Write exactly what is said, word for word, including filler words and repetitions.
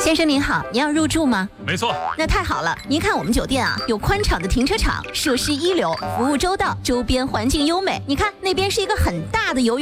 先生您好，您要入住吗？ 没错。 那太好了，您看我们酒店啊，有宽敞的停车场，设施一流，服务周到，周边环境优美。你看那边是一个很大的游泳